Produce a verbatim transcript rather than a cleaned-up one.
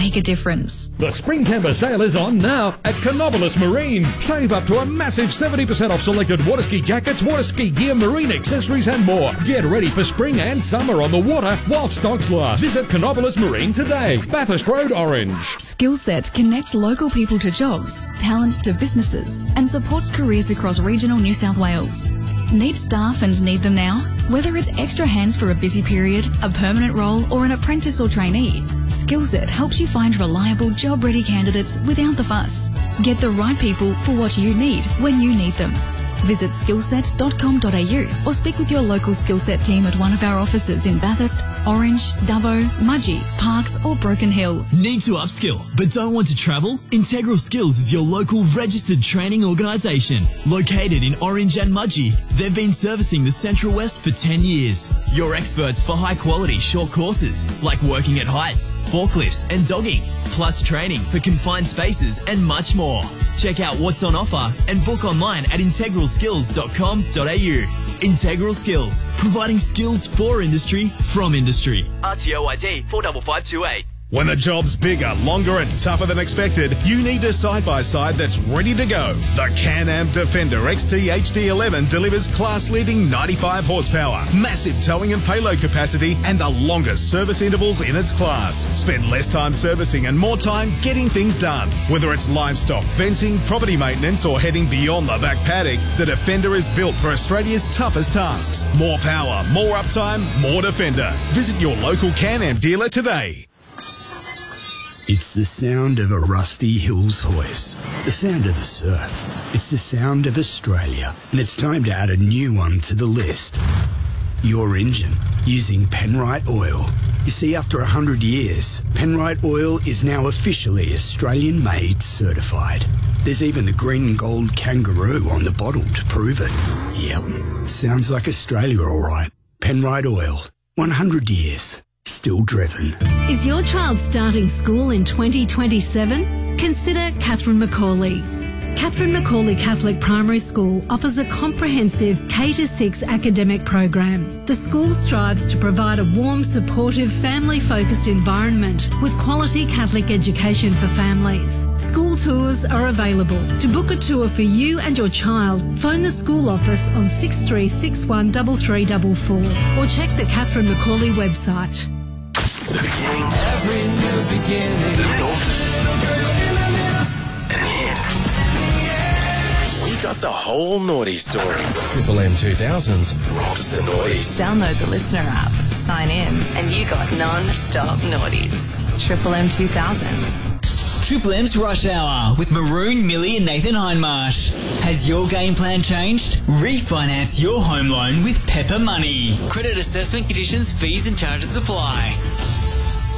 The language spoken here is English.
make a difference. The Spring Timber sale is on now at Canobolas Marine. Save up to a massive seventy percent off selected water ski jackets, water ski gear, marine accessories and more. Get ready for spring and summer on the water while stocks last. Visit Canobolas Marine today. Bathurst Road, Orange. Skillset connects local people to jobs, talent to businesses, and supports careers across regional New South Wales. Need staff and need them now? Whether it's extra hands for a busy period, a permanent role, or an apprentice or trainee, Skillset helps you find reliable, job-ready candidates without the fuss. Get the right people for what you need when you need them. Visit skillset dot com dot a u or speak with your local Skillset team at one of our offices in Bathurst, Orange, Dubbo, Mudgee, Parks or Broken Hill. Need to upskill but don't want to travel? Integral Skills is your local registered training organisation. Located in Orange and Mudgee, they've been servicing the Central West for ten years. You're experts for high quality short courses like working at heights, forklifts and dogging, plus training for confined spaces and much more. Check out what's on offer and book online at integral skills dot com dot a u. Integral Skills, providing skills for industry from industry. R T O I D four five five two eight. When the job's bigger, longer and tougher than expected, you need a side-by-side that's ready to go. The Can-Am Defender X T H D eleven delivers class-leading ninety-five horsepower, massive towing and payload capacity, and the longest service intervals in its class. Spend less time servicing and more time getting things done. Whether it's livestock, fencing, property maintenance, or heading beyond the back paddock, the Defender is built for Australia's toughest tasks. More power, more uptime, more Defender. Visit your local Can-Am dealer today. It's the sound of a Rusty Hills hoist, the sound of the surf. It's the sound of Australia, and it's time to add a new one to the list. Your engine, using Penrite Oil. You see, after one hundred years, Penrite Oil is now officially Australian-made certified. There's even a green and gold kangaroo on the bottle to prove it. Yep, sounds like Australia all right. Penrite Oil, one hundred years. Still driven. Is your child starting school in twenty twenty-seven? Consider Catherine Macaulay. Catherine Macaulay Catholic Primary School offers a comprehensive K to six academic program. The school strives to provide a warm, supportive, family-focused environment with quality Catholic education for families. School tours are available. To book a tour for you and your child, phone the school office on six three six one three three four four or check the Catherine Macaulay website. The beginning. Every new beginning. The middle. And the end. We got the whole naughty story. Triple M two thousands rocks the naughties. Download the Listener app, sign in, and you got non-stop naughties. Triple M two thousands. Triple M's Rush Hour with Maroon, Millie and Nathan Hindmarsh. Has your game plan changed? Refinance your home loan with Pepper Money. Credit assessment conditions, fees and charges apply.